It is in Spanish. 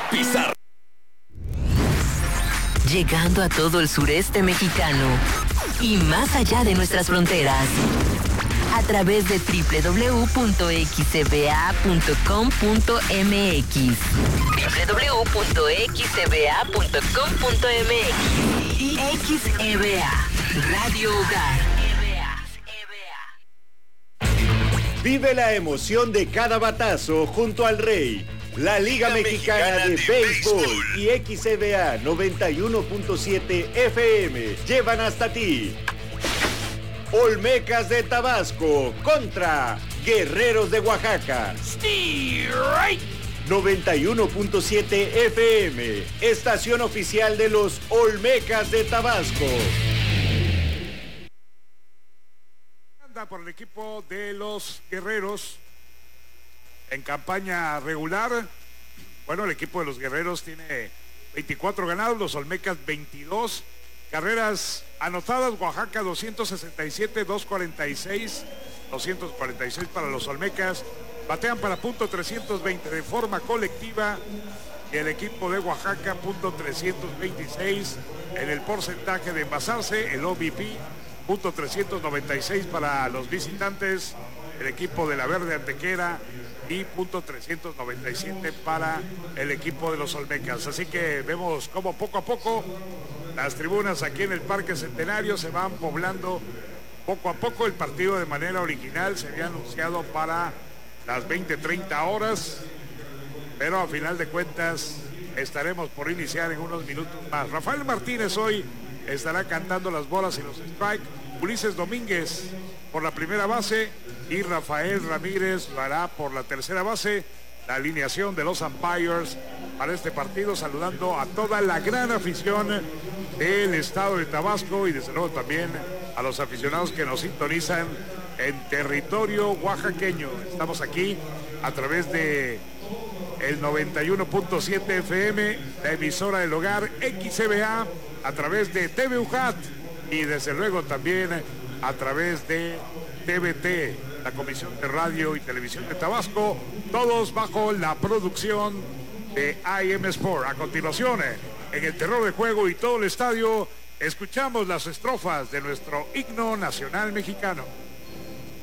Pizarro. Llegando a todo el sureste mexicano y más allá de nuestras fronteras. A través de www.xcba.com.mx www.xcba.com.mx y XEBA Radio Hogar. Vive la emoción de cada batazo junto al Rey. La Liga Mexicana de Béisbol y XCBA 91.7 FM llevan hasta ti Olmecas de Tabasco contra Guerreros de Oaxaca. 91.7 FM, estación oficial de los Olmecas de Tabasco. Anda por el equipo de los Guerreros en campaña regular. Bueno, el equipo de los Guerreros tiene 24 ganados, los Olmecas 22. Carreras anotadas, Oaxaca 267, 246 para los Olmecas. Batean para punto 320 de forma colectiva y el equipo de Oaxaca punto 326 en el porcentaje de envasarse, el OBP punto 396 para los visitantes, el equipo de la Verde Antequera y punto 397 para el equipo de los Olmecas. Así que vemos cómo poco a poco las tribunas aquí en el Parque Centenario se van poblando poco a poco. El partido de manera original se había anunciado para las 20:30 horas, pero a final de cuentas estaremos por iniciar en unos minutos más. Rafael Martínez hoy estará cantando las bolas y los strikes, Ulises Domínguez por la primera base y Rafael Ramírez lo hará por la tercera base. La alineación de los umpires para este partido, saludando a toda la gran afición del estado de Tabasco y desde luego también a los aficionados que nos sintonizan en territorio oaxaqueño. Estamos aquí a través de el 91.7 FM, la emisora del hogar, XCBA, a través de TV UJAT y desde luego también a través de TVT, la Comisión de Radio y Televisión de Tabasco, todos bajo la producción de IM Sport. A continuación, en el terror de juego y todo el estadio, escuchamos las estrofas de nuestro himno nacional mexicano.